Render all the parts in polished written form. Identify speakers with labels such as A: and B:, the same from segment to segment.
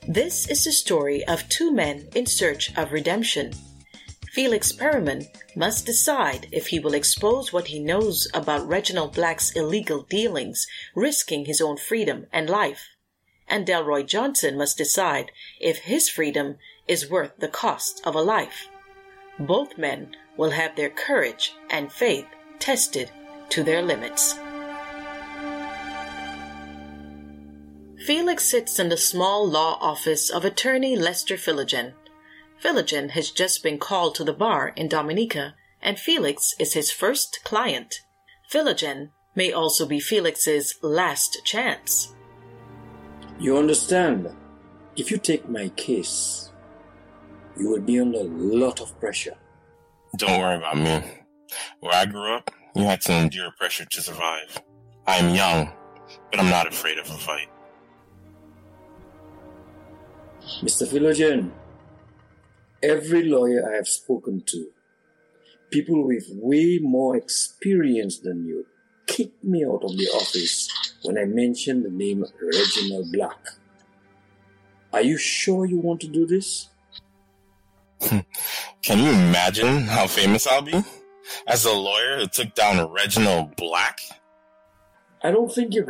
A: This is the story of two men in search of redemption. Felix Perriman must decide if he will expose what he knows about Reginald Black's illegal dealings, risking his own freedom and life. And Delroy Johnson must decide if his freedom is worth the cost of a life. Both men will have their courage and faith tested to their limits. Felix sits in the small law office of attorney Lester Philogene. Philogene has just been called to the bar in Dominica, and Felix is his first client. Philogene may also be Felix's last chance.
B: You understand, if you take my case, you will be under a lot of pressure.
C: Don't worry about me. Where I grew up, you had to endure pressure to survive. I am young, but I'm not afraid of a fight.
B: Mr. Philogene, every lawyer I have spoken to, people with way more experience than you, kicked me out of the office when I mentioned the name Reginald Black. Are you sure you want to do this?
C: Can you imagine how famous I'll be? As a lawyer who took down Reginald Black?
B: I don't think you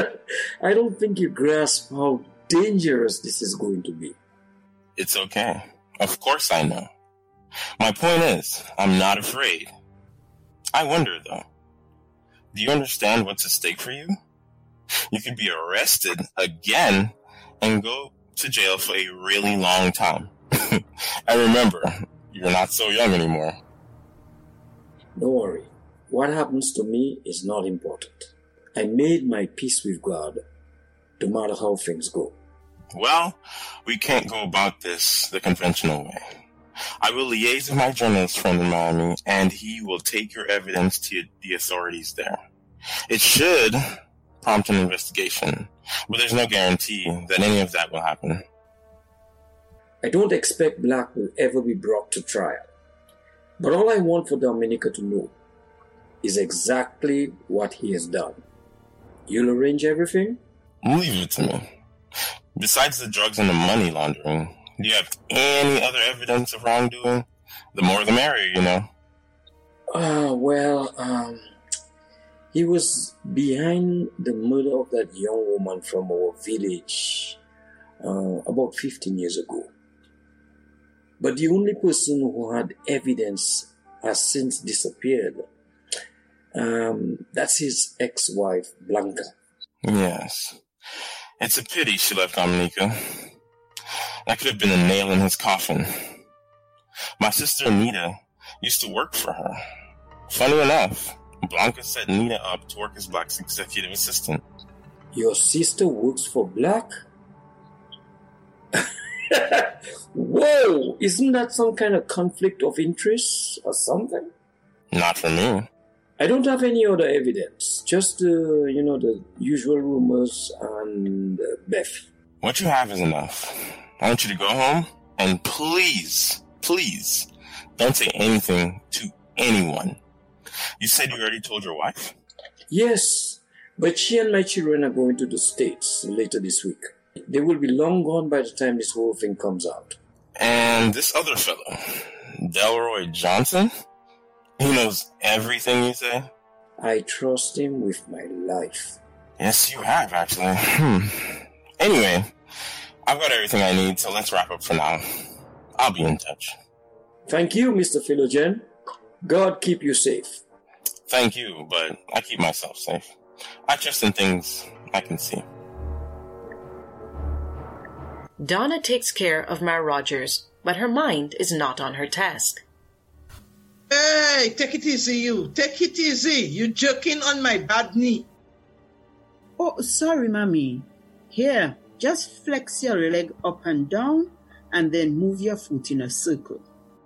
B: grasp how dangerous this is going to be.
C: It's okay. Of course I know. My point is, I'm not afraid. I wonder, though, do you understand what's at stake for you? You could be arrested again and go to jail for a really long time. And remember, you're not so young anymore.
B: Don't worry. What happens to me is not important. I made my peace with God, no matter how things go.
C: Well, we can't go about this the conventional way. I will liaise with my journalist friend in Miami, and he will take your evidence to the authorities there. It should prompt an investigation, but there's no guarantee that any of that will happen.
B: I don't expect Black will ever be brought to trial. But all I want for Dominica to know is exactly what he has done. You'll arrange everything?
C: Leave it to me. Besides the drugs and the money laundering, do you have any other evidence of wrongdoing? The more the merrier, you know.
B: He was behind the murder of that young woman from our village about 15 years ago. But the only person who had evidence has since disappeared. That's his ex-wife, Blanca.
C: Yes. It's a pity she left Dominica. That could have been a nail in his coffin. My sister Anita used to work for her. Funny enough, Blanca set Nita up to work as Black's executive assistant.
B: Your sister works for Black? Whoa! Isn't that some kind of conflict of interest or something?
C: Not for me.
B: I don't have any other evidence. Just, the usual rumors and Beth.
C: What you have is enough. I want you to go home and please, don't say anything to anyone. You said you already told your wife?
B: Yes, but she and my children are going to the States later this week. They will be long gone by the time this whole thing comes out.
C: And this other fellow, Delroy Johnson? He knows everything you say?
B: I trust him with my life.
C: Yes, you have, actually. Anyway, I've got everything I need, so let's wrap up for now. I'll be in touch.
B: Thank you, Mr. Philogene. God keep you safe.
C: Thank you, but I keep myself safe. I trust in things I can see.
A: Donna takes care of Mar Rogers, but her mind is not on her task.
D: Hey, take it easy, you. Take it easy. You jerking on my bad knee.
E: Oh, sorry, Mommy. Here, just flex your leg up and down, and then move your foot in a circle.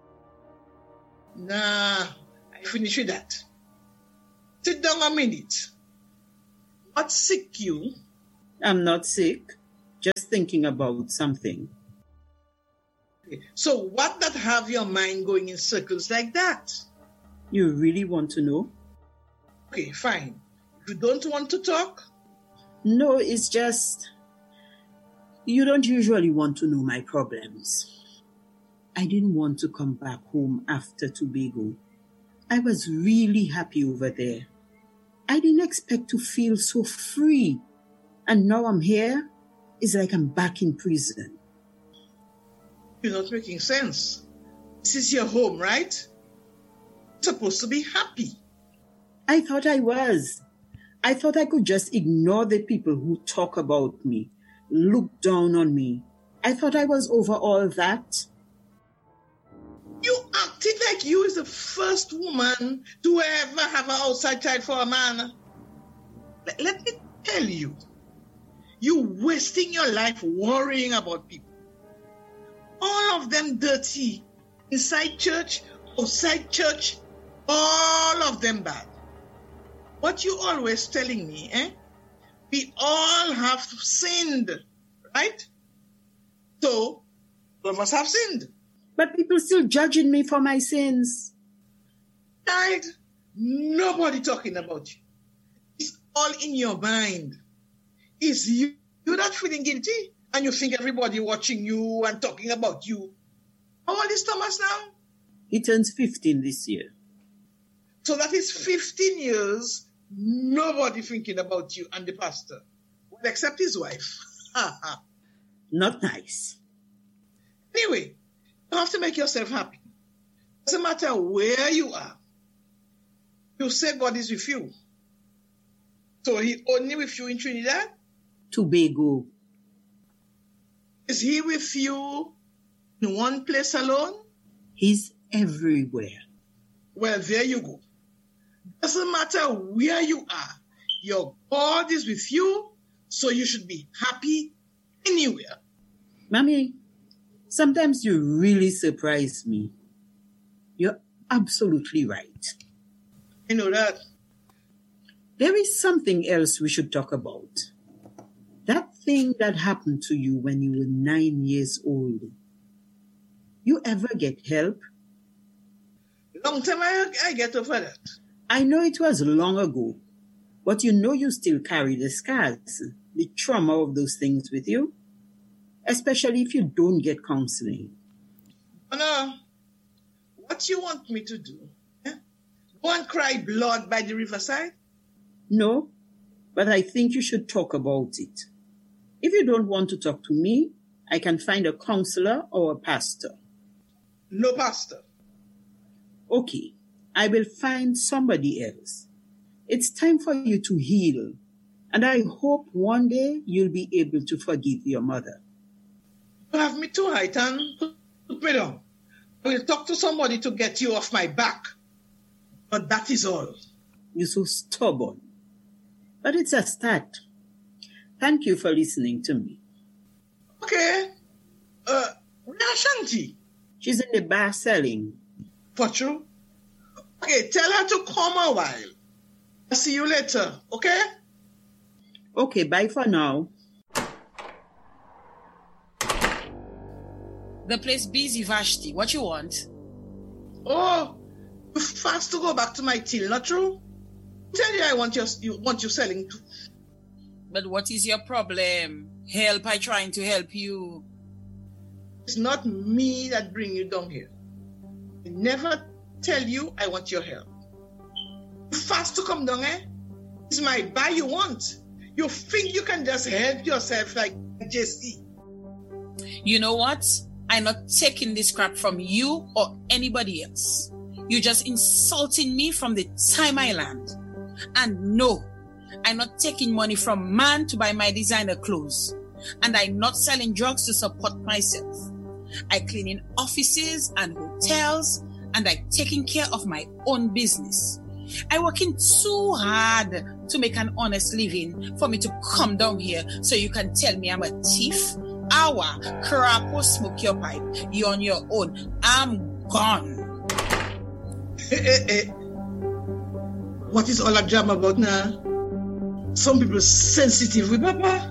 D: Nah, I finish with that. Sit down a minute. Not sick, you?
E: I'm not sick. Just thinking about something.
D: Okay. So what that have your mind going in circles like that?
E: You really want to know?
D: Okay, fine. If you don't want to talk?
E: No, it's just... You don't usually want to know my problems. I didn't want to come back home after Tobago. I was really happy over there. I didn't expect to feel so free. And now I'm here. It's like I'm back in prison.
D: You're not making sense. This is your home, right? You're supposed to be happy.
E: I thought I was. I thought I could just ignore the people who talk about me, look down on me. I thought I was over all that.
D: You acted like you is the first woman to ever have an outside child for a man. Let me tell you, you're wasting your life worrying about people. All of them dirty. Inside church, outside church, all of them bad. What you always telling me, we all have sinned, right? So, all of us have sinned.
E: But people still judging me for my sins.
D: Child, nobody talking about you. It's all in your mind. It's you that feeling guilty, and you think everybody watching you and talking about you. How old is Thomas now?
E: He turns 15 this year.
D: So that is 15 years, nobody thinking about you and the pastor. Well, except his wife.
E: Not nice.
D: Anyway, you have to make yourself happy. Doesn't matter where you are. You say God is with you. So he only with you in Trinidad?
E: Tobago.
D: Is he with you in one place alone?
E: He's everywhere.
D: Well, there you go. Doesn't matter where you are. Your God is with you, so you should be happy anywhere.
E: Mommy, sometimes you really surprise me. You're absolutely right.
D: I know that.
E: There is something else we should talk about. That thing that happened to you when you were 9 years old. You ever get help?
D: Long time I get over that.
E: I know it was long ago, but you know you still carry the scars, the trauma of those things with you, especially if you don't get counseling.
D: No, what you want me to do? Go and cry blood by the riverside?
E: No, but I think you should talk about it. If you don't want to talk to me, I can find a counselor or a pastor.
D: No pastor.
E: Okay, I will find somebody else. It's time for you to heal, and I hope one day you'll be able to forgive your mother.
D: You have me too high, Tan. Put me down. I will talk to somebody to get you off my back. But that is all.
E: You're so stubborn. But it's a start. Thank you for listening to me.
D: Okay. Where is Shanti?
E: She's in the bar selling.
D: For true? Okay, tell her to come a while. I'll see you later, okay?
E: Okay, bye for now.
F: The place busy, Vashti. What you want?
D: Oh, you fast to go back to my till, not true? Tell you I want you selling too.
F: But what is your problem? Help, I trying to help you.
D: It's not me that bring you down here. I never tell you I want your help. You fast to come down, It's my buy you want. You think you can just help yourself like JC.
F: You know what? I'm not taking this crap from you or anybody else. You're just insulting me from the time I land. And no, I'm not taking money from man to buy my designer clothes. And I'm not selling drugs to support myself. I clean in offices and hotels, and I'm taking care of my own business. I'm working too hard to make an honest living for me to come down here so you can tell me I'm a thief. Awa, crap or smoke your pipe. You're on your own. I'm gone.
D: What is all that drama about now? Some people sensitive with Papa.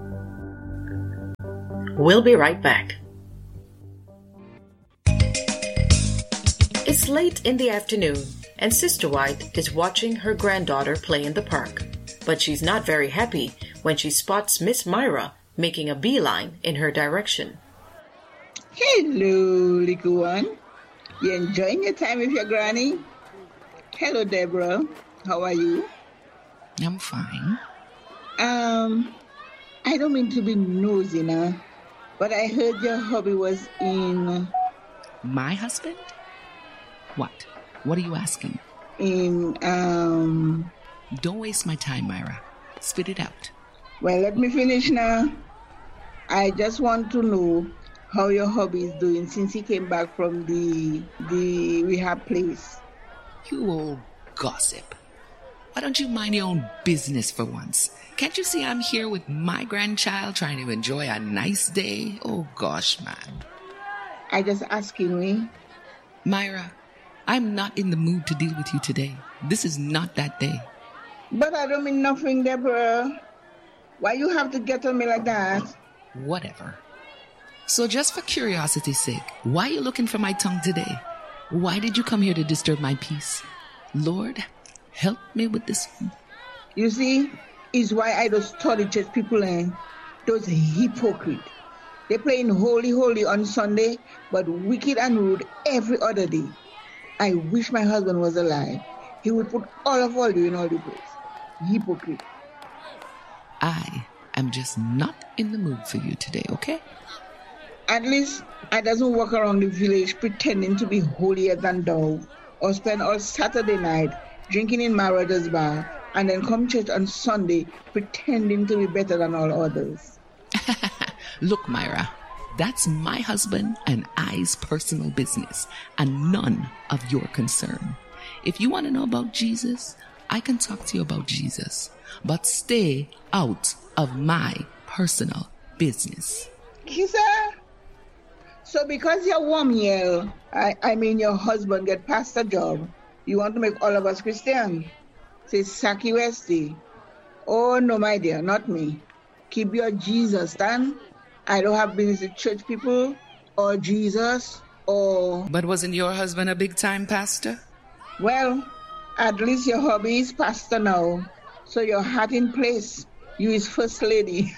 A: We'll be right back. It's late in the afternoon, and Sister White is watching her granddaughter play in the park. But she's not very happy when she spots Miss Myra making a beeline in her direction.
E: Hello, little one. You enjoying your time with your granny? Hello, Deborah. How are you?
G: I'm fine.
E: I don't mean to be nosy now, but I heard your hubby was in...
G: My husband? What? What are you asking?
E: Don't
G: waste my time, Myra. Spit it out.
E: Well, let me finish now. I just want to know how your hubby is doing since he came back from the rehab place.
G: You old gossip. Why don't you mind your own business for once? Can't you see I'm here with my grandchild trying to enjoy a nice day? Oh, gosh, man.
E: I just asking me.
G: Myra, I'm not in the mood to deal with you today. This is not that day.
E: But I don't mean nothing, Deborah. Why you have to get on me like that?
G: Whatever. So just for curiosity's sake, why are you looking for my tongue today? Why did you come here to disturb my peace? Lord, help me with this one.
E: You see, is why I don't study church people and those hypocrites. They playing holy on Sunday, but wicked and rude every other day. I wish my husband was alive. He would put all of you in all the place. Hypocrite.
G: I am just not in the mood for you today, okay?
E: At least I doesn't walk around the village pretending to be holier than thou, or spend all Saturday night drinking in Maraja's bar, and then come church on Sunday pretending to be better than all others.
G: Look, Myra, that's my husband and I's personal business, and none of your concern. If you want to know about Jesus, I can talk to you about Jesus, but stay out of my personal business.
E: Kisa? So because you're warm here, I mean your husband get pastor job, you want to make all of us Christian? Say Saki Westy. Oh no, my dear, not me. Keep your Jesus, Dan. I don't have business with church people or Jesus or...
G: But wasn't your husband a big-time pastor?
E: Well, at least your hubby is pastor now. So your heart in place. You is first lady.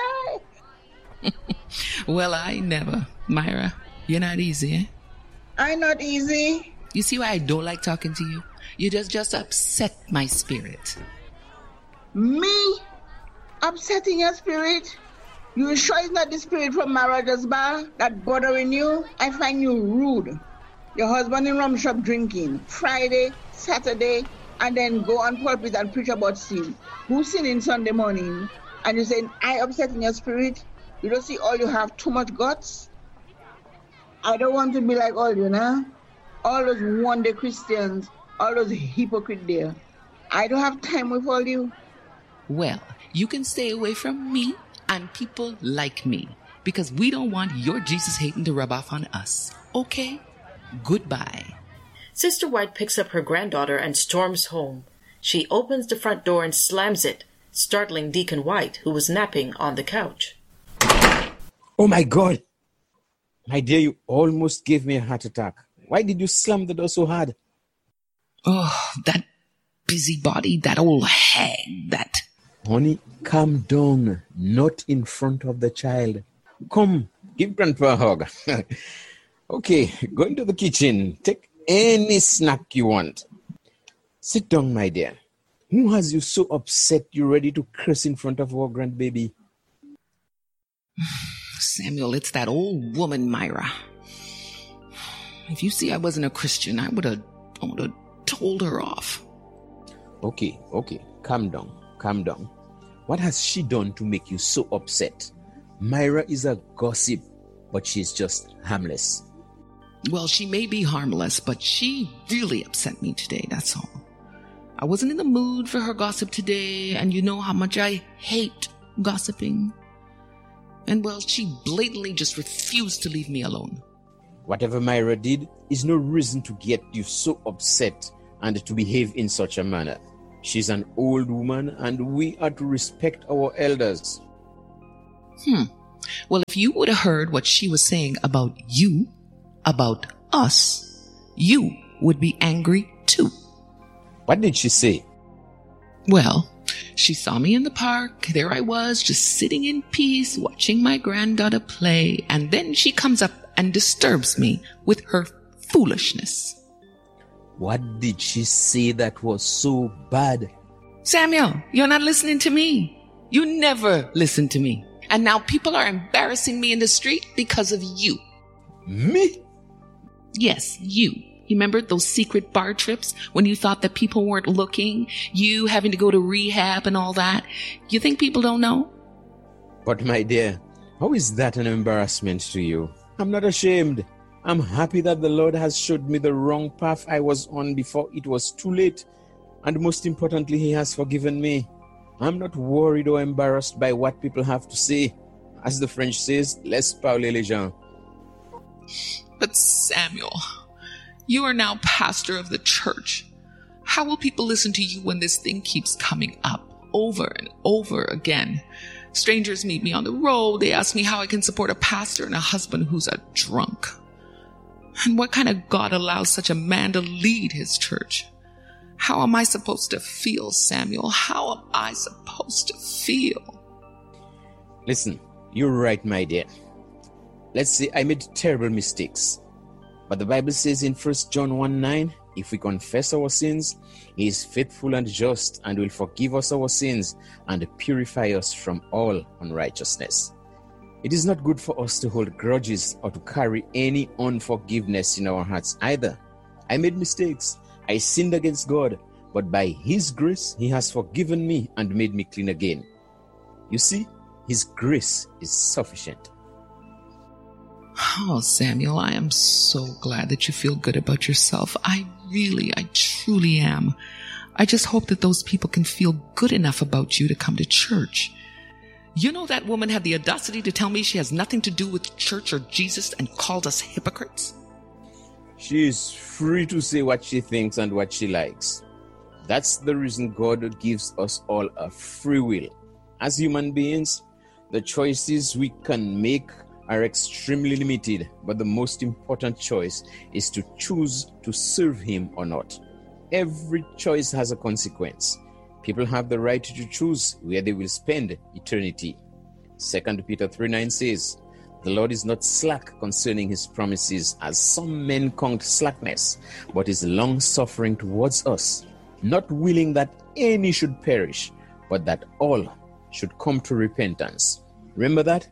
G: Well, I never. Myra, you're not easy, eh?
E: I'm not easy.
G: You see why I don't like talking to you? You just upset my spirit.
E: Me? Upsetting your spirit? You sure it's not the spirit from Maraja's bar that bothering you? I find you rude. Your husband in rum shop drinking Friday, Saturday, and then go on pulpit and preach about sin. Who's sinning Sunday morning? And you saying, I upsetting your spirit? You don't see all you have too much guts? I don't want to be like all you know? All those one-day Christians, all those hypocrites there. I don't have time with all you.
G: Well, you can stay away from me and people like me, because we don't want your Jesus hating to rub off on us. Okay? Goodbye.
A: Sister White picks up her granddaughter and storms home. She opens the front door and slams it, startling Deacon White, who was napping on the couch.
H: Oh my God! My dear, you almost gave me a heart attack. Why did you slam the door so hard?
G: Oh, that busybody, that old hag, that...
H: Honey, calm down. Not in front of the child. Come, give Grandpa a hug. Okay, go into the kitchen. Take any snack you want. Sit down, my dear. Who has you so upset you're ready to curse in front of our grandbaby?
G: Samuel, it's that old woman, Myra. If you see I wasn't a Christian, I would have told her off.
H: Okay. Calm down. What has she done to make you so upset? Myra is a gossip, but she's just harmless.
G: Well, she may be harmless, but she really upset me today, that's all. I wasn't in the mood for her gossip today, and you know how much I hate gossiping. And well, she blatantly just refused to leave me alone.
H: Whatever Myra did is no reason to get you so upset and to behave in such a manner. She's an old woman and we are to respect our elders.
G: Well, if you would have heard what she was saying about you, about us, you would be angry too.
H: What did she say?
G: Well, She saw me in the park. There I was, just sitting in peace, watching my granddaughter play. And then she comes up and disturbs me with her foolishness.
H: What did she say that was so bad?
G: Samuel, you're not listening to me. You never listen to me. And now people are embarrassing me in the street because of you.
H: Me?
G: Yes, you. You remember those secret bar trips when you thought that people weren't looking? You having to go to rehab and all that? You think people don't know?
H: But my dear, how is that an embarrassment to you? I'm not ashamed. I'm happy that the Lord has showed me the wrong path I was on before it was too late. And most importantly, He has forgiven me. I'm not worried or embarrassed by what people have to say. As the French says, laisse parler les gens.
G: But Samuel, you are now pastor of the church. How will people listen to you when this thing keeps coming up over and over again? Strangers meet me on the road. They ask me how I can support a pastor and a husband who's a drunk. And what kind of God allows such a man to lead his church? How am I supposed to feel, Samuel? How am I supposed to feel?
H: Listen, you're right, my dear. Let's say I made terrible mistakes. But the Bible says in 1 John 1:9, if we confess our sins, He is faithful and just and will forgive us our sins and purify us from all unrighteousness. It is not good for us to hold grudges or to carry any unforgiveness in our hearts either. I made mistakes. I sinned against God, but by His grace, He has forgiven me and made me clean again. You see, His grace is sufficient.
G: Oh, Samuel, I am so glad that you feel good about yourself. I truly am. I just hope that those people can feel good enough about you to come to church. You know that woman had the audacity to tell me she has nothing to do with church or Jesus and called us hypocrites?
H: She is free to say what she thinks and what she likes. That's the reason God gives us all a free will. As human beings, the choices we can make are extremely limited, but the most important choice is to choose to serve Him or not. Every choice has a consequence. People have the right to choose where they will spend eternity. 2 Peter 3:9 says, the Lord is not slack concerning His promises, as some men count slackness, but is long-suffering towards us, not willing that any should perish, but that all should come to repentance. Remember that?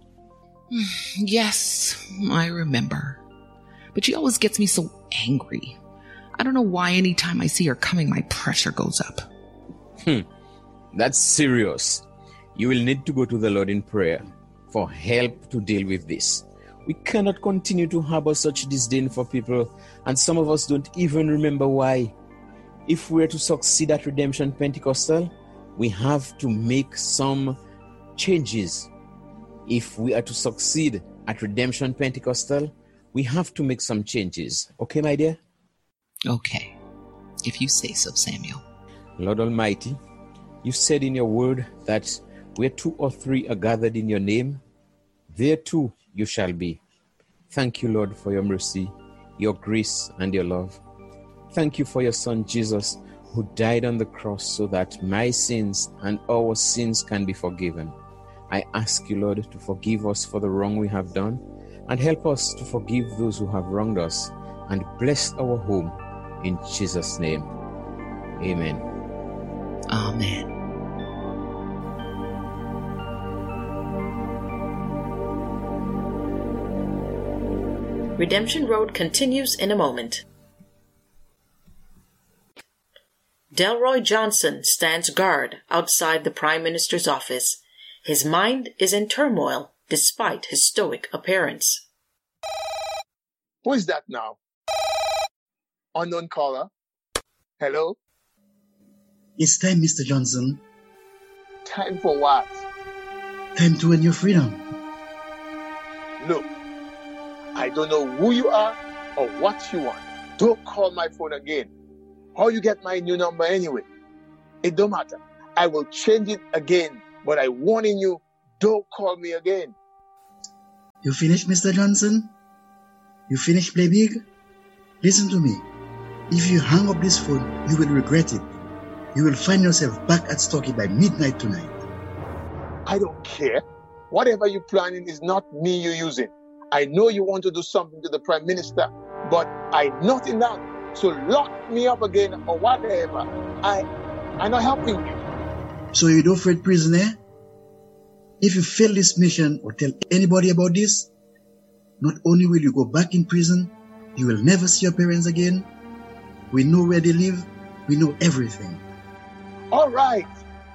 G: Yes, I remember. But she always gets me so angry. I don't know why anytime I see her coming, my pressure goes up.
H: That's serious. You will need to go to the Lord in prayer for help to deal with this. We cannot continue to harbor such disdain for people, and some of us don't even remember why. If we're to succeed at Redemption Pentecostal, we have to make some changes. If we are to succeed at Redemption Pentecostal, we have to make some changes. Okay, my dear?
G: Okay, if you say so, Samuel.
H: Lord Almighty, you said in your word that where 2 or 3 are gathered in your name, there too you shall be. Thank you, Lord, for your mercy, your grace, and your love. Thank you for your Son, Jesus, who died on the cross so that my sins and our sins can be forgiven. I ask you, Lord, to forgive us for the wrong we have done and help us to forgive those who have wronged us and bless our home. In Jesus' name, amen.
G: Amen.
A: Redemption Road continues in a moment. Delroy Johnson stands guard outside the Prime Minister's office. His mind is in turmoil despite his stoic appearance.
I: Who is that now? Unknown caller. Hello?
J: It's time, Mr. Johnson.
I: Time for what?
J: Time to earn your freedom.
I: Look, I don't know who you are or what you want. Don't call my phone again. How you get my new number anyway? It don't matter. I will change it again. But I'm warning you, don't call me again.
J: You finished, Mr. Johnson? You finished, Play Big? Listen to me. If you hang up this phone, you will regret it. You will find yourself back at Stocky by midnight tonight.
I: I don't care. Whatever you're planning is not me you're using. I know you want to do something to the Prime Minister, but I'm not in that. So lock me up again or whatever. I'm not helping you.
J: So you don't afraid prisoner? If you fail this mission or tell anybody about this, not only will you go back in prison, you will never see your parents again. We know where they live. We know everything.
I: All right.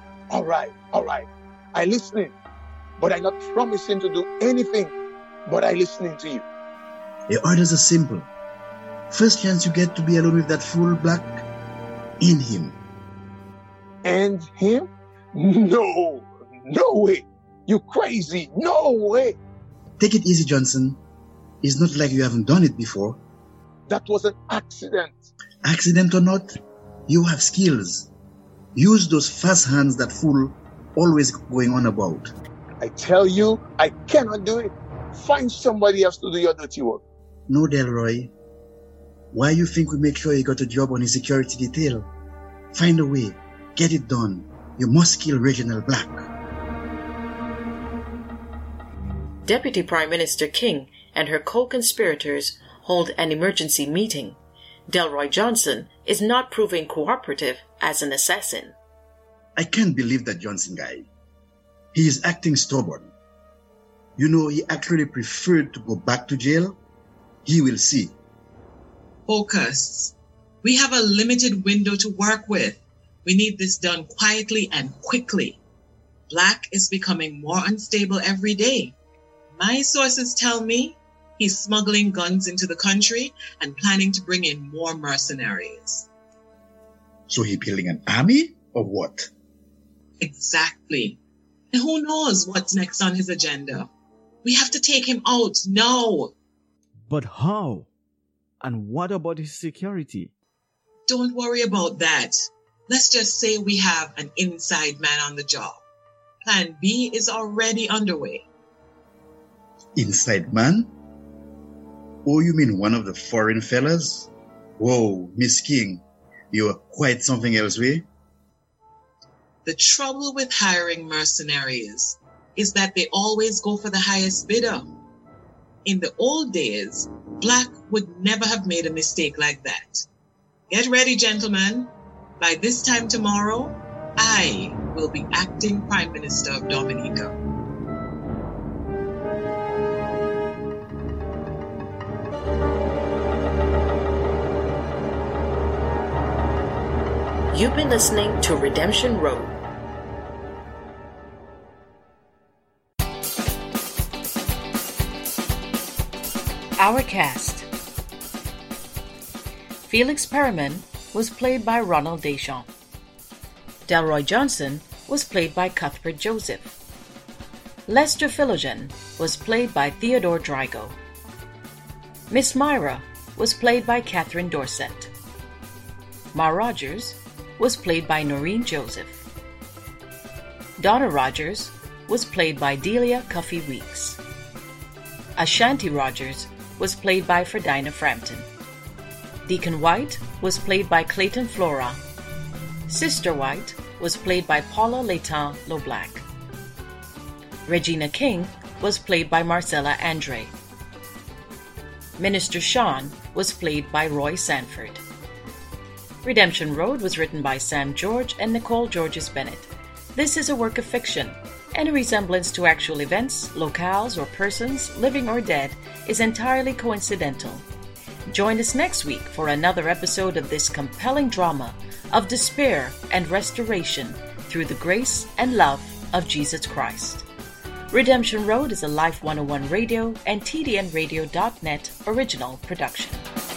I: I listening, but I'm not promising to do anything, but I listening to you.
J: The orders are simple. First chance you get to be alone with that fool Black, end him.
I: And him? No way. You crazy. No way.
J: Take it easy, Johnson. It's not like you haven't done it before.
I: That was an accident.
J: Accident or not, you have skills. Use those fast hands that fool always going on about.
I: I tell you, I cannot do it. Find somebody else to do your dirty work.
J: No, Delroy. Why you think we make sure you got a job on his security detail? Find a way. Get it done. You must kill Reginald Black.
A: Deputy Prime Minister King and her co-conspirators hold an emergency meeting. Delroy Johnson is not proving cooperative as an assassin.
J: I can't believe that Johnson guy. He is acting stubborn. You know, he actually preferred to go back to jail. He will see.
K: Focus. We have a limited window to work with. We need this done quietly and quickly. Black is becoming more unstable every day. My sources tell me he's smuggling guns into the country and planning to bring in more mercenaries.
J: So he building an army or what?
K: Exactly. And who knows what's next on his agenda? We have to take him out now.
L: But how? And what about his security?
K: Don't worry about that. Let's just say we have an inside man on the job. Plan B is already underway.
J: Inside man? Oh, you mean one of the foreign fellas? Whoa, Miss King, you are quite something else, way.
K: The trouble with hiring mercenaries is that they always go for the highest bidder. In the old days, Black would never have made a mistake like that. Get ready, gentlemen. By this time tomorrow, I will be acting Prime Minister of Dominica.
A: You've been listening to Redemption Road. Our cast. Felix Perriman was played by Ronald Deschamps. Delroy Johnson was played by Cuthbert Joseph. Lester Philogen was played by Theodore Drygo. Miss Myra was played by Catherine Dorset. Ma Rogers was played by Noreen Joseph. Donna Rogers was played by Delia Cuffy Weeks. Ashanti Rogers was played by Fredina Frampton. Deacon White was played by Clayton Flora. Sister White was played by Paula Leighton Loblack. Regina King was played by Marcella Andre. Minister Sean was played by Roy Sanford. Redemption Road was written by Sam George and Nicole Georges-Bennett. This is a work of fiction. Any resemblance to actual events, locales, or persons, living or dead, is entirely coincidental. Join us next week for another episode of this compelling drama of despair and restoration through the grace and love of Jesus Christ. Redemption Road is a Life 101 Radio and TDNRadio.net original production.